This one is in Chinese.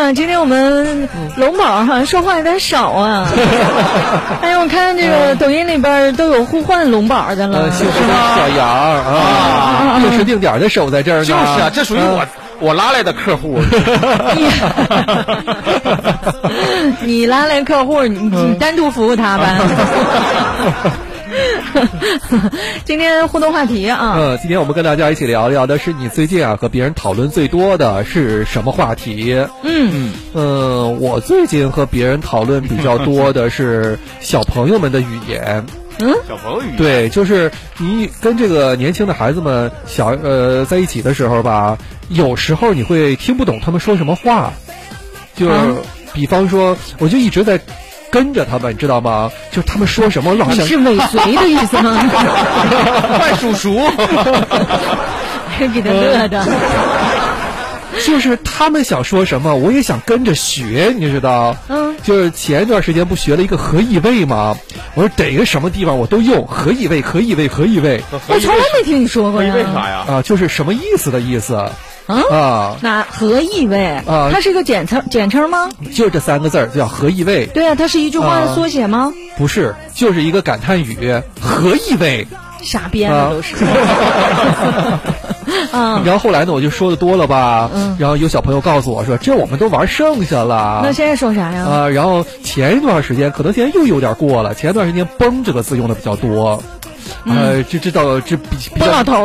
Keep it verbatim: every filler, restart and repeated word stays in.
呀，今天我们龙宝好像说话有点少啊。哎呀，我看这个抖音里边都有呼唤龙宝的了， 呃，是吗？小杨啊，定时定点的守在这儿呢。 就是啊，这属于我、嗯、我拉来的客户。 你拉来客户，你你单独服务他吧。今天互动话题啊， 呃，今天我们跟大家一起聊聊的是你最近啊和别人讨论最多的是什么话题？ 嗯嗯，呃，我最近和别人讨论比较多的是小朋友们的语言。 嗯， 小朋友语言对，就是你跟这个年轻的孩子们小呃在一起的时候吧，有时候你会听不懂他们说什么话，就、嗯、比方说，我就一直在跟着他们，你知道吗？就是他们说什么，老想是尾随的意思吗？ 快叔叔， 给他乐的。 就是他们想说什么，我也想跟着学，你知道？ 嗯， 就是前一段时间不学了一个合意位吗？我说逮个什么地方我都用合意位，合意位，合意位。 我从来没听你说过呀。 合意位啥呀？ 啊，就是什么意思的意思。 啊啊，那合意位啊，它是一个简称简称吗？ 就这三个字儿叫合意位。 对啊，它是一句话的缩写吗？ 啊、不是，就是一个感叹语，合意位。 瞎编的都是。 啊，然后后来呢，我就说的多了吧，嗯，然后有小朋友告诉我说，这我们都玩剩下了。 那现在说啥呀？ 啊，然后前一段时间，可能现在又有点过了。前一段时间“崩”这个字用的比较多，嗯、呃，这这到这比比较。 崩老头。